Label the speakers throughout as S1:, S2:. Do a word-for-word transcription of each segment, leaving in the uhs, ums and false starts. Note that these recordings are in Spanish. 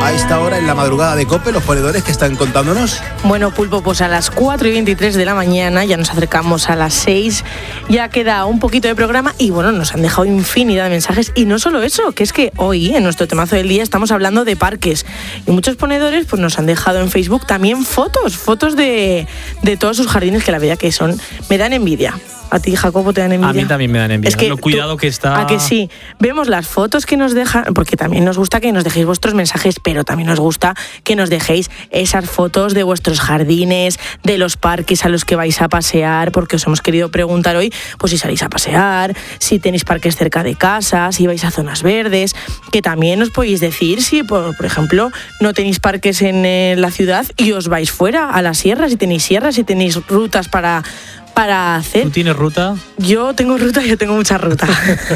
S1: a esta hora en la madrugada de COPE, los ponedores que están contándonos?
S2: Bueno, Pulpo, pues a las cuatro y veintitrés de la mañana, ya nos acercamos a las seis, ya queda un poquito de programa y bueno, nos han dejado infinidad de mensajes. Y no solo eso, que es que hoy, en nuestro temazo del día, estamos hablando de parques. Y muchos ponedores pues nos han dejado en Facebook también fotos, fotos de, de todos sus jardines, que la verdad que son, me dan envidia. ¿A ti, Jacobo, te dan envidia?
S3: A mí también me dan envidia.
S2: Es que
S3: no, cuidado
S2: tú,
S3: que está...
S2: ¿A que sí? Vemos las fotos que nos dejan, porque también nos gusta que nos dejéis vuestros mensajes, pero también nos gusta que nos dejéis esas fotos de vuestros jardines, de los parques a los que vais a pasear, porque os hemos querido preguntar hoy, pues si salís a pasear, si tenéis parques cerca de casa, si vais a zonas verdes, que también os podéis decir si, por, por ejemplo, no tenéis parques en eh, la ciudad y os vais fuera, a las sierras, si tenéis sierras, si tenéis rutas para... para hacer.
S3: ¿Tú tienes ruta?
S2: Yo tengo ruta, yo tengo mucha ruta.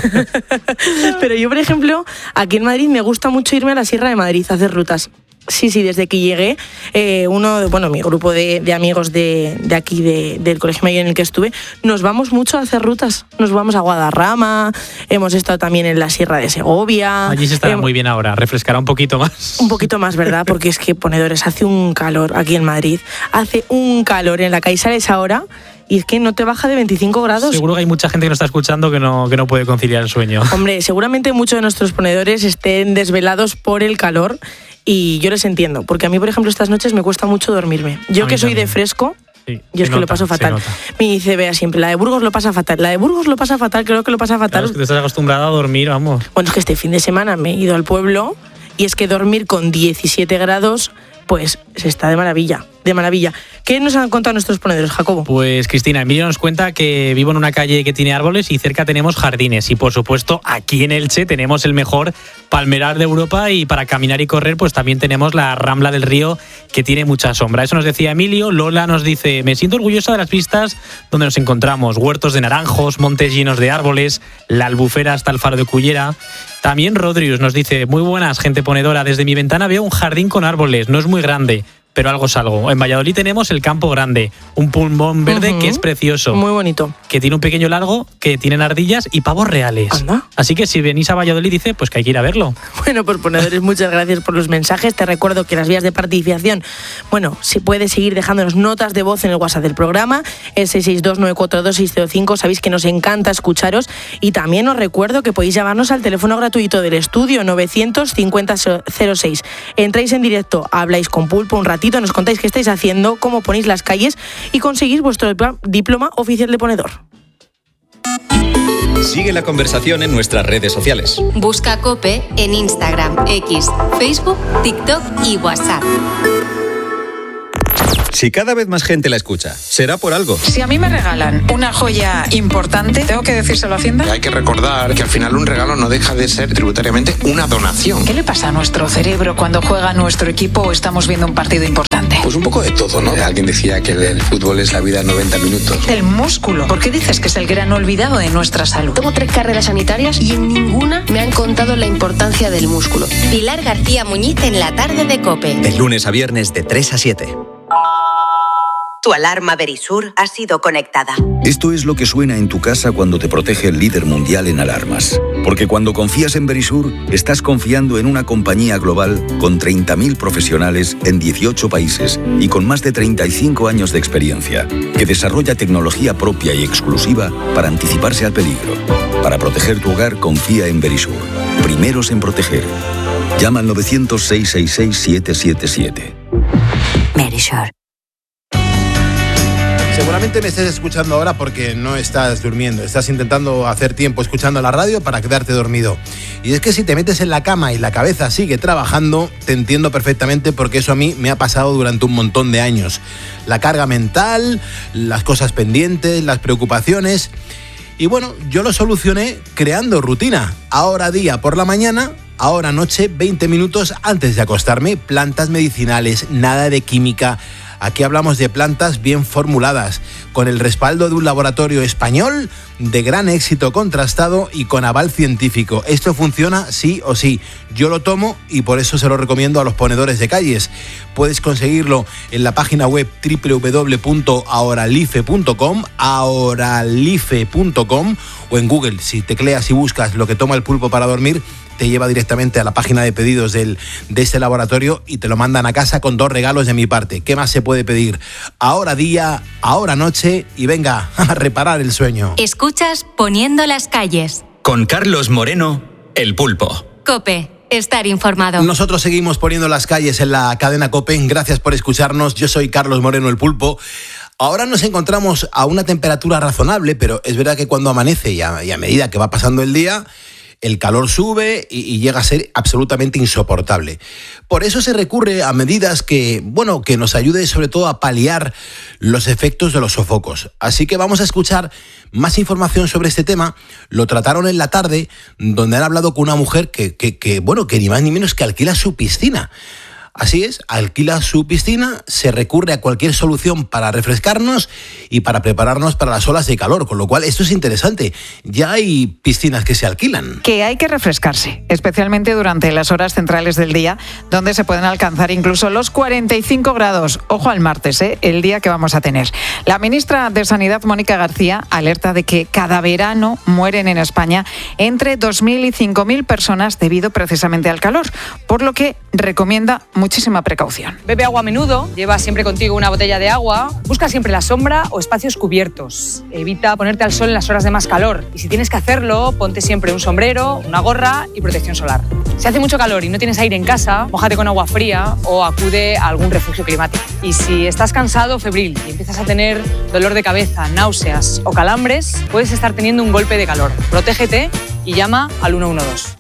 S2: Pero yo, por ejemplo, aquí en Madrid me gusta mucho irme a la Sierra de Madrid a hacer rutas. Sí, sí, desde que llegué, eh, uno, bueno, mi grupo de, de amigos de, de aquí, de, del colegio mayor en el que estuve, nos vamos mucho a hacer rutas. Nos vamos a Guadarrama, hemos estado también en la Sierra de Segovia.
S3: Allí se estará
S2: eh,
S3: muy bien ahora, refrescará un poquito más.
S2: Un poquito más, ¿verdad? Porque es que, ponedores, hace un calor aquí en Madrid, hace un calor en la calle, sales ahora y es que no te baja de veinticinco grados.
S3: Seguro que hay mucha gente que nos está escuchando que no, que no puede conciliar el sueño.
S2: Hombre, seguramente muchos de nuestros ponedores estén desvelados por el calor y yo les entiendo, porque a mí, por ejemplo, estas noches me cuesta mucho dormirme. Yo que soy también. de fresco,
S3: sí,
S2: yo es que
S3: nota,
S2: lo paso fatal. Me dice Bea siempre, la de Burgos lo pasa fatal, la de Burgos lo pasa fatal, creo que lo pasa fatal.
S3: Claro, es que te estás acostumbrada a dormir, vamos.
S2: Bueno, es que este fin de semana me he ido al pueblo y es que dormir con diecisiete grados, pues se está de maravilla, de maravilla. ¿Qué nos han contado nuestros ponedores, Jacobo?
S3: Pues Cristina, Emilio nos cuenta que vivo en una calle que tiene árboles y cerca tenemos jardines. Y por supuesto, aquí en Elche tenemos el mejor palmerar de Europa y para caminar y correr pues también tenemos la Rambla del Río que tiene mucha sombra. Eso nos decía Emilio. Lola nos dice, me siento orgullosa de las vistas donde nos encontramos. Huertos de naranjos, montes llenos de árboles, la Albufera hasta el Faro de Cullera. También Rodrius nos dice, muy buenas, gente ponedora. Desde mi ventana veo un jardín con árboles. No es muy grande, pero algo es algo. En Valladolid tenemos el Campo Grande, un pulmón verde uh-huh. que es precioso.
S2: Muy bonito.
S3: Que tiene un pequeño lago, que tienen ardillas y pavos reales.
S2: ¿Anda?
S3: Así que si venís a Valladolid, dice, pues que hay que ir a verlo.
S2: Bueno, pues ponedores, muchas gracias por los mensajes. Te recuerdo que las vías de participación, bueno, si puedes seguir dejándonos notas de voz en el WhatsApp del programa, el seis seis dos nueve cuatro dos seis cero cinco. Sabéis que nos encanta escucharos. Y también os recuerdo que podéis llamarnos al teléfono gratuito del estudio novecientos cincuenta cero seis. Entráis en directo, habláis con Pulpo un ratito, nos contáis qué estáis haciendo, cómo ponéis las calles y conseguís vuestro diploma oficial de ponedor.
S4: Sigue la conversación en nuestras redes sociales.
S5: Busca COPE en Instagram, X, Facebook, TikTok y WhatsApp.
S4: Si cada vez más gente la escucha, será por algo.
S6: Si a mí me regalan una joya importante, ¿tengo que decírselo a Hacienda?
S7: Hay que recordar que al final un regalo no deja de ser tributariamente una donación.
S6: ¿Qué le pasa a nuestro cerebro cuando juega nuestro equipo o estamos viendo un partido importante?
S7: Pues un poco de todo, ¿no? Alguien decía que el fútbol es la vida en noventa minutos.
S6: El músculo. ¿Por qué dices que es el gran olvidado de nuestra salud?
S8: Tengo tres carreras sanitarias y en ninguna me han contado la importancia del músculo.
S5: Pilar García Muñiz en la tarde de COPE.
S4: De lunes a viernes de tres a siete.
S9: Tu alarma Verisur ha sido conectada.
S10: Esto es lo que suena en tu casa cuando te protege el líder mundial en alarmas. Porque cuando confías en Verisur, estás confiando en una compañía global con treinta mil profesionales en dieciocho países y con más de treinta y cinco años de experiencia, que desarrolla tecnología propia y exclusiva para anticiparse al peligro. Para proteger tu hogar, confía en Verisur. Primeros en proteger. Llama al novecientos seis seis seis siete siete siete.
S9: Verisur.
S1: Seguramente me estés escuchando ahora porque no estás durmiendo, estás intentando hacer tiempo escuchando la radio para quedarte dormido. Y es que si te metes en la cama y la cabeza sigue trabajando, te entiendo perfectamente porque eso a mí me ha pasado durante un montón de años. La carga mental, las cosas pendientes, las preocupaciones. Y bueno, yo lo solucioné creando rutina. Ahora día por la mañana, ahora noche, veinte minutos antes de acostarme. Plantas medicinales, nada de química. Aquí hablamos de plantas bien formuladas, con el respaldo de un laboratorio español de gran éxito contrastado y con aval científico. Esto funciona sí o sí. Yo lo tomo y por eso se lo recomiendo a los ponedores de calles. Puedes conseguirlo en la página web doble u doble u doble u punto ahoralife punto com, ahoralife punto com, o en Google. Si tecleas y buscas lo que toma el pulpo para dormir, te lleva directamente a la página de pedidos del, de este laboratorio y te lo mandan a casa con dos regalos de mi parte. ¿Qué más se puede pedir? Ahora día, ahora noche y venga a reparar el sueño.
S5: Escuchas Poniendo las calles.
S4: Con Carlos Moreno, El Pulpo.
S5: COPE. Estar informado.
S1: Nosotros seguimos poniendo las calles en la cadena COPE. Gracias por escucharnos. Yo soy Carlos Moreno, El Pulpo. Ahora nos encontramos a una temperatura razonable, pero es verdad que cuando amanece y a, y a medida que va pasando el día, el calor sube y, y llega a ser absolutamente insoportable. Por eso se recurre a medidas que, bueno, que nos ayude sobre todo a paliar los efectos de los sofocos. Así que vamos a escuchar más información sobre este tema. Lo trataron en la tarde, donde han hablado con una mujer que, que, que bueno, que ni más ni menos que alquila su piscina. Así es, alquila su piscina, se recurre a cualquier solución para refrescarnos y para prepararnos para las olas de calor, con lo cual esto es interesante. Ya hay piscinas que se alquilan.
S6: Que hay que refrescarse, especialmente durante las horas centrales del día, donde se pueden alcanzar incluso los cuarenta y cinco grados. Ojo al martes, ¿eh? El día que vamos a tener. La ministra de Sanidad, Mónica García, alerta de que cada verano mueren en España entre dos mil y cinco mil personas debido precisamente al calor, por lo que recomienda muchísima precaución.
S11: Bebe agua a menudo, lleva siempre contigo una botella de agua, busca siempre la sombra o espacios cubiertos. Evita ponerte al sol en las horas de más calor y si tienes que hacerlo, ponte siempre un sombrero, una gorra y protección solar. Si hace mucho calor y no tienes aire en casa, mójate con agua fría o acude a algún refugio climático. Y si estás cansado o febril y empiezas a tener dolor de cabeza, náuseas o calambres, puedes estar teniendo un golpe de calor. Protégete y llama al uno uno dos.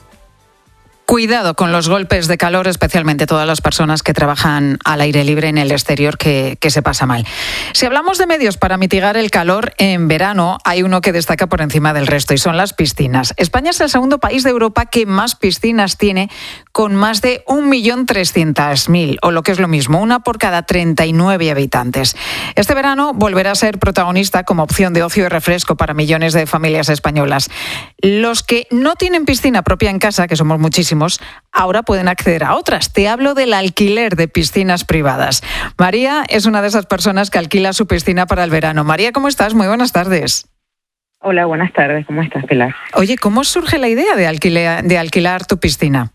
S6: Cuidado con los golpes de calor, especialmente todas las personas que trabajan al aire libre en el exterior, que, que se pasa mal. Si hablamos de medios para mitigar el calor en verano, hay uno que destaca por encima del resto y son las piscinas. España es el segundo país de Europa que más piscinas tiene, con más de un millón trescientos mil, o lo que es lo mismo, una por cada treinta y nueve habitantes. Este verano volverá a ser protagonista como opción de ocio y refresco para millones de familias españolas. Los que no tienen piscina propia en casa, que somos muchísimos, ahora pueden acceder a otras. Te hablo del alquiler de piscinas privadas. María es una de esas personas que alquila su piscina para el verano. María, ¿cómo estás? Muy buenas tardes.
S12: Hola, buenas tardes. ¿Cómo estás, Pilar?
S6: Oye, ¿cómo surge la idea de alquiler, de alquilar tu piscina?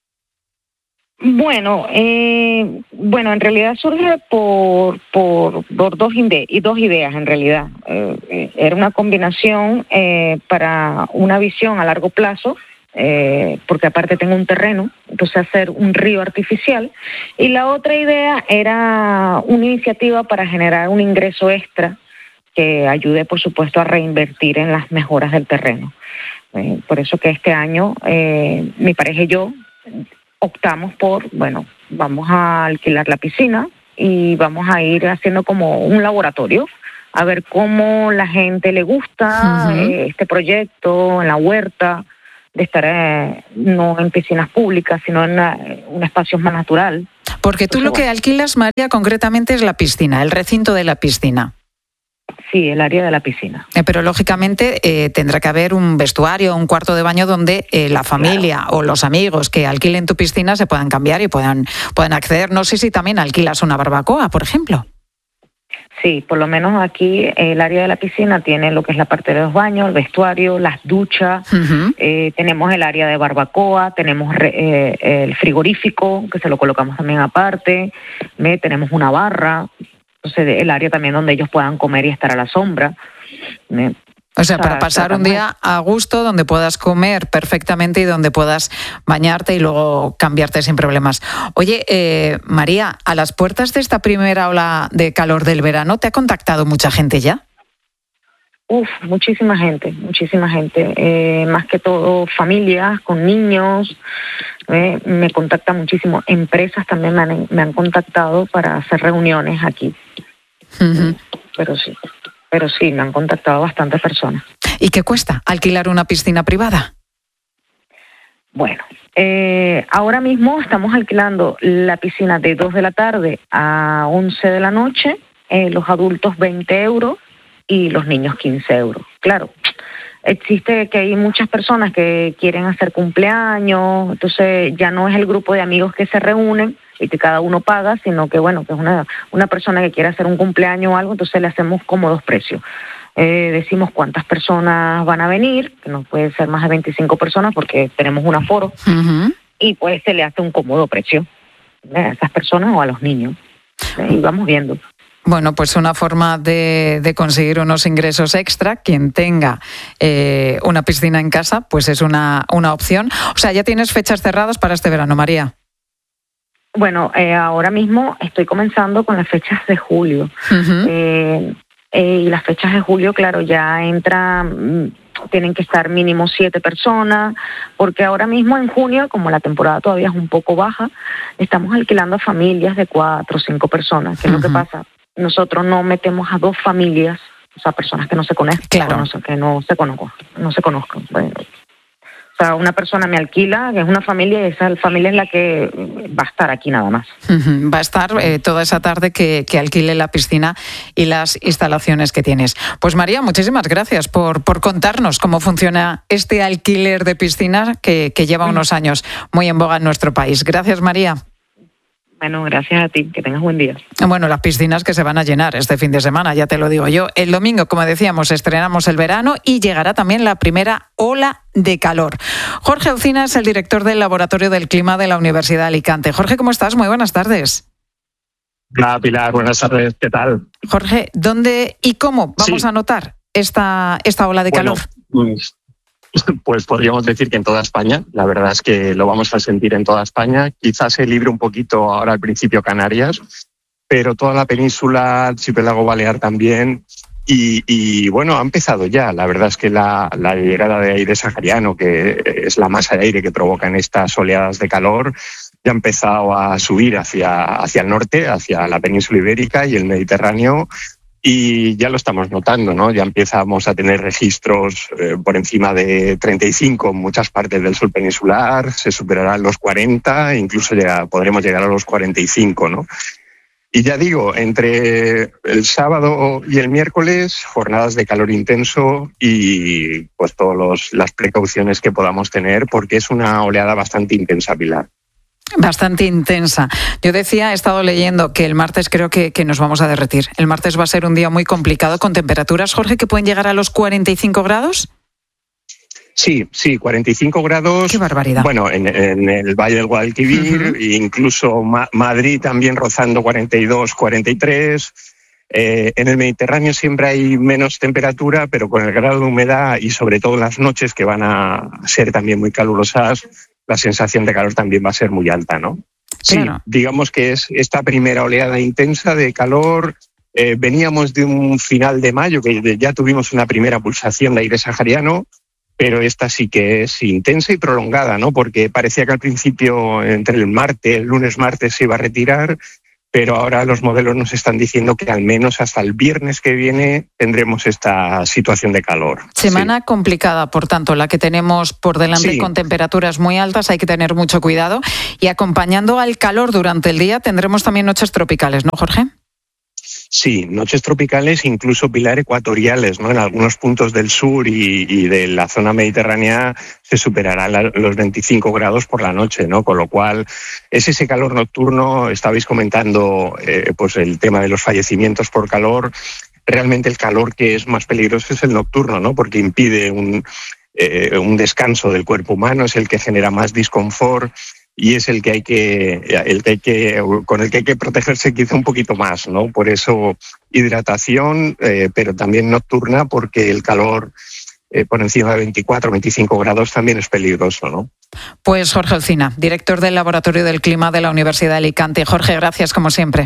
S12: Bueno, eh, bueno, en realidad surge por, por, por dos, ide- y dos ideas, en realidad. Eh, era una combinación eh, para una visión a largo plazo, Eh, porque aparte tengo un terreno, entonces hacer un río artificial, y la otra idea era una iniciativa para generar un ingreso extra que ayude, por supuesto, a reinvertir en las mejoras del terreno. Eh, por eso que este año eh, mi pareja y yo optamos por, bueno, vamos a alquilar la piscina y vamos a ir haciendo como un laboratorio, a ver cómo la gente le gusta uh-huh. eh, este proyecto en la huerta, de estar eh, no en piscinas públicas, sino en una, un espacio más natural.
S6: Porque tú Entonces, lo que bueno. alquilas, María, concretamente es la piscina, el recinto de la piscina.
S12: Sí, el área de la piscina.
S6: Eh, pero lógicamente eh, tendrá que haber un vestuario, un cuarto de baño donde eh, la familia claro. o los amigos que alquilen tu piscina se puedan cambiar y puedan, puedan acceder. No sé si también alquilas una barbacoa, por ejemplo.
S12: Sí, por lo menos aquí el área de la piscina tiene lo que es la parte de los baños, el vestuario, las duchas, uh-huh. eh, tenemos el área de barbacoa, tenemos re, eh, el frigorífico, que se lo colocamos también aparte, eh, tenemos una barra, entonces el área también donde ellos puedan comer y estar a la sombra. Eh,
S6: O sea, para pasar un día a gusto, donde puedas comer perfectamente y donde puedas bañarte y luego cambiarte sin problemas. Oye, eh, María, a las puertas de esta primera ola de calor del verano, ¿te ha contactado mucha gente ya?
S12: Uf, muchísima gente, muchísima gente. Eh, más que todo familias con niños. Eh, me contactan muchísimo. Empresas también me han, me han contactado para hacer reuniones aquí. Uh-huh. Pero sí. Pero sí, me han contactado bastantes personas.
S6: ¿Y qué cuesta alquilar una piscina privada?
S12: Bueno, eh, ahora mismo estamos alquilando la piscina de dos de la tarde a once de la noche, eh, los adultos veinte euros y los niños quince euros. Claro, existe que hay muchas personas que quieren hacer cumpleaños, entonces ya no es el grupo de amigos que se reúnen y que cada uno paga, sino que bueno, que es una, una persona que quiere hacer un cumpleaños o algo, entonces le hacemos como dos precios. eh, decimos cuántas personas van a venir, que no puede ser más de veinticinco personas porque tenemos un aforo, uh-huh. y pues se le hace un cómodo precio a esas personas o a los niños. ¿eh? Y vamos viendo.
S6: Bueno, pues una forma de, de conseguir unos ingresos extra. Quien tenga eh, una piscina en casa, pues es una, una opción. O sea, ¿ya tienes fechas cerradas para este verano, María?
S12: Bueno, eh, ahora mismo estoy comenzando con las fechas de julio. Uh-huh. Eh, eh, y las fechas de julio, claro, ya entran, tienen que estar mínimo siete personas, porque ahora mismo en junio, como la temporada todavía es un poco baja, estamos alquilando a familias de cuatro o cinco personas. ¿Qué es uh-huh. lo que pasa? Nosotros no metemos a dos familias, o sea, personas que no se conozcan,
S6: claro.
S12: no, que no se conozcan, no se conozcan. Bueno, o sea, una persona me alquila, que es una familia, y esa familia es la que va a estar aquí nada más.
S6: Uh-huh. Va a estar eh, toda esa tarde que, que alquile la piscina y las instalaciones que tienes. Pues María, muchísimas gracias por, por contarnos cómo funciona este alquiler de piscinas que, que lleva unos años muy en boga en nuestro país. Gracias, María.
S12: Bueno, gracias a ti, que tengas buen día.
S6: Bueno, las piscinas que se van a llenar este fin de semana, ya te lo digo yo. El domingo, como decíamos, estrenamos el verano y llegará también la primera ola de calor. Jorge Alsina es el director del Laboratorio del Clima de la Universidad de Alicante. Jorge, ¿cómo estás? Muy buenas tardes.
S13: Hola, Pilar, buenas tardes, ¿qué tal?
S6: Jorge, ¿dónde y cómo vamos sí. a notar esta, esta ola de
S13: bueno,
S6: calor?
S13: Pues... Pues podríamos decir que en toda España, la verdad es que lo vamos a sentir en toda España. Quizás se libre un poquito ahora al principio Canarias, pero toda la península, archipiélago balear también. Y, y bueno, ha empezado ya. La verdad es que la, la llegada de aire sahariano, que es la masa de aire que provocan estas oleadas de calor, ya ha empezado a subir hacia, hacia el norte, hacia la península ibérica y el Mediterráneo. Y ya lo estamos notando, ¿no? Ya empezamos a tener registros eh, por encima de treinta y cinco en muchas partes del sur peninsular, se superarán los cuarenta, incluso llega, podremos llegar a los cuarenta y cinco, ¿no? Y ya digo, entre el sábado y el miércoles, jornadas de calor intenso y pues todas las precauciones que podamos tener, porque es una oleada bastante intensa, Pilar.
S6: Bastante intensa. Yo decía, he estado leyendo que el martes creo que, que nos vamos a derretir. El martes va a ser un día muy complicado con temperaturas, Jorge, que pueden llegar a los cuarenta y cinco grados.
S13: Sí, sí, cuarenta y cinco grados.
S6: ¡Qué barbaridad!
S13: Bueno, en, en el Valle del Guadalquivir, uh-huh. e incluso Ma- Madrid también rozando cuarenta y dos, cuarenta y tres. Eh, en el Mediterráneo siempre hay menos temperatura, pero con el grado de humedad y sobre todo en las noches que van a ser también muy calurosas, la sensación de calor también va a ser muy alta, ¿no? Claro. Sí, digamos que es esta primera oleada intensa de calor. Eh, veníamos de un final de mayo que ya tuvimos una primera pulsación de aire sahariano, pero esta sí que es intensa y prolongada, ¿no? Porque parecía que al principio, entre el martes, el lunes-martes se iba a retirar, pero ahora los modelos nos están diciendo que al menos hasta el viernes que viene tendremos esta situación de calor.
S6: Semana sí. complicada, por tanto, la que tenemos por delante, sí. con temperaturas muy altas, hay que tener mucho cuidado. Y acompañando al calor durante el día tendremos también noches tropicales, ¿no, Jorge?
S13: Sí, noches tropicales, incluso, Pilar, ecuatoriales, ¿no? En algunos puntos del sur y, y de la zona mediterránea se superarán la, los veinticinco grados por la noche, ¿no? Con lo cual, es ese calor nocturno. Estabais comentando eh, pues el tema de los fallecimientos por calor. Realmente el calor que es más peligroso es el nocturno, ¿no? Porque impide un, eh, un descanso del cuerpo humano, es el que genera más disconfort. Y es el que hay que, el que hay que, con el que hay que protegerse quizá un poquito más, ¿no? Por eso hidratación, eh, pero también nocturna, porque el calor eh, por encima de veinticuatro, veinticinco grados también es peligroso, ¿no?
S6: Pues Jorge Alsina, director del Laboratorio del Clima de la Universidad de Alicante. Jorge, gracias como siempre.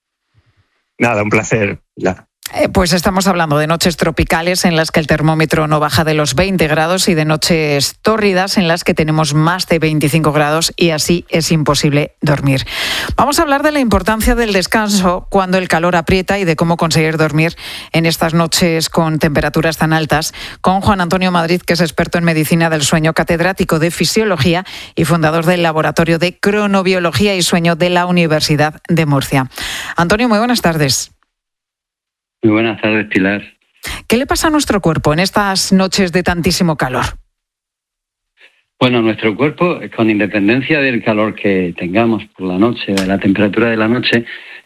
S13: Nada, un placer. Ya.
S6: Pues estamos hablando de noches tropicales en las que el termómetro no baja de los veinte grados y de noches tórridas en las que tenemos más de veinticinco grados y así es imposible dormir. Vamos a hablar de la importancia del descanso cuando el calor aprieta y de cómo conseguir dormir en estas noches con temperaturas tan altas con Juan Antonio Madrid, que es experto en medicina del sueño, catedrático de fisiología y fundador del Laboratorio de Cronobiología y Sueño de la Universidad de Murcia. Antonio, muy buenas tardes.
S14: Muy buenas tardes, Pilar.
S6: ¿Qué le pasa a nuestro cuerpo en estas noches de tantísimo calor?
S14: Bueno, nuestro cuerpo, con independencia del calor que tengamos por la noche, de la temperatura de la noche,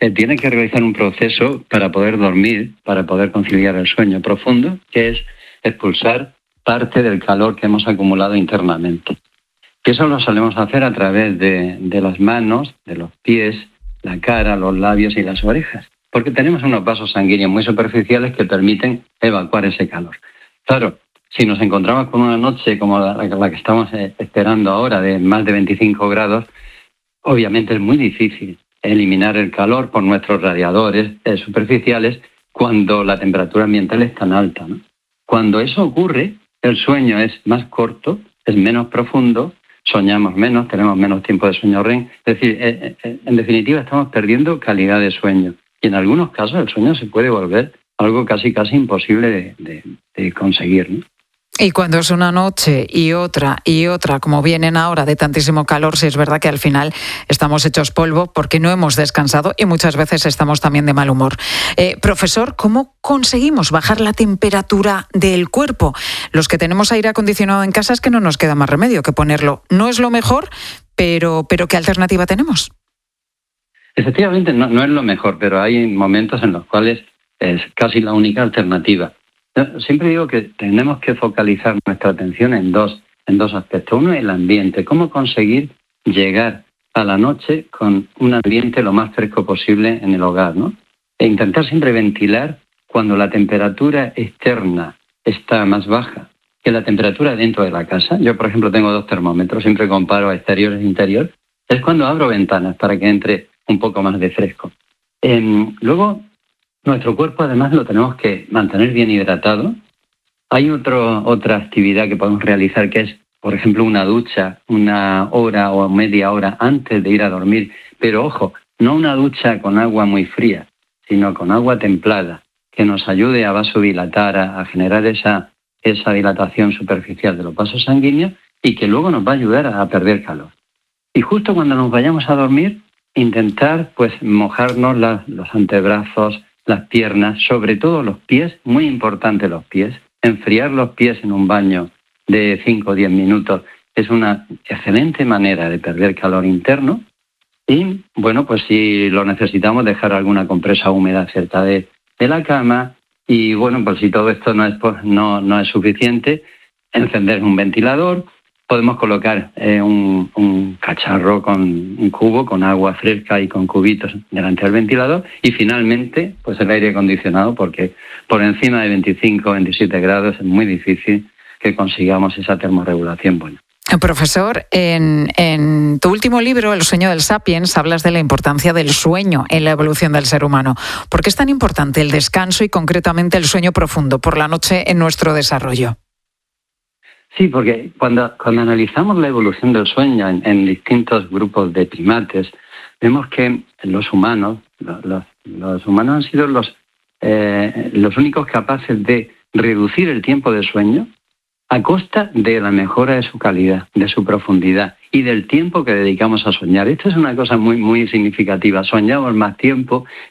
S14: eh, tiene que realizar un proceso para poder dormir, para poder conciliar el sueño profundo, que es expulsar parte del calor que hemos acumulado internamente. Y eso lo solemos hacer a través de, de las manos, de los pies, la cara, los labios y las orejas, porque tenemos unos vasos sanguíneos muy superficiales que permiten evacuar ese calor. Claro, si nos encontramos con una noche como la, la que estamos esperando ahora, de más de veinticinco grados, obviamente es muy difícil eliminar el calor por nuestros radiadores eh, superficiales cuando la temperatura ambiental es tan alta, ¿no? Cuando eso ocurre, el sueño es más corto, es menos profundo, soñamos menos, tenemos menos tiempo de sueño R E M. Es decir, eh, eh, en definitiva estamos perdiendo calidad de sueño. Y en algunos casos el sueño se puede volver algo casi casi imposible de, de, de conseguir, ¿no?
S6: Y cuando es una noche y otra y otra, como vienen ahora de tantísimo calor, sí es verdad que al final estamos hechos polvo porque no hemos descansado y muchas veces estamos también de mal humor. Eh, profesor, ¿cómo conseguimos bajar la temperatura del cuerpo? Los que tenemos aire acondicionado en casa es que no nos queda más remedio que ponerlo. No es lo mejor, pero, pero ¿qué alternativa tenemos?
S14: Efectivamente, no, no es lo mejor, pero hay momentos en los cuales es casi la única alternativa. Yo siempre digo que tenemos que focalizar nuestra atención en dos, en dos aspectos. Uno es el ambiente, cómo conseguir llegar a la noche con un ambiente lo más fresco posible en el hogar, ¿no? E intentar siempre ventilar cuando la temperatura externa está más baja que la temperatura dentro de la casa. Yo, por ejemplo, tengo dos termómetros, siempre comparo exterior e interior. Es cuando abro ventanas para que entre un poco más de fresco. Eh, luego, nuestro cuerpo además lo tenemos que mantener bien hidratado. Hay otro, otra actividad que podemos realizar que es, por ejemplo, una ducha, una hora o media hora antes de ir a dormir. Pero ojo, no una ducha con agua muy fría, sino con agua templada, que nos ayude a vasodilatar, a, a generar esa, esa dilatación superficial de los vasos sanguíneos y que luego nos va a ayudar a, a perder calor. Y justo cuando nos vayamos a dormir, intentar pues mojarnos la, los antebrazos, las piernas, sobre todo los pies, muy importante los pies. Enfriar los pies en un baño de cinco o diez minutos es una excelente manera de perder calor interno. Y, bueno, pues si lo necesitamos, dejar alguna compresa húmeda cerca de, de la cama. Y, bueno, pues si todo esto no es, pues, no, no es suficiente, encender un ventilador. Podemos colocar eh, un, un cacharro con un cubo, con agua fresca y con cubitos delante del ventilador. Y finalmente, pues el aire acondicionado, porque por encima de veinticinco o veintisiete grados es muy difícil que consigamos esa termorregulación buena.
S6: Profesor, en, en tu último libro, El sueño del Sapiens, hablas de la importancia del sueño en la evolución del ser humano. ¿Por qué es tan importante el descanso y concretamente el sueño profundo por la noche en nuestro desarrollo?
S14: Sí, porque cuando, cuando analizamos la evolución del sueño en, en distintos grupos de primates, vemos que los humanos, los, los, los humanos han sido los, eh, los únicos capaces de reducir el tiempo de sueño a costa de la mejora de su calidad, de su profundidad y del tiempo que dedicamos a soñar. Esto es una cosa muy, muy significativa. Soñamos más tiempo,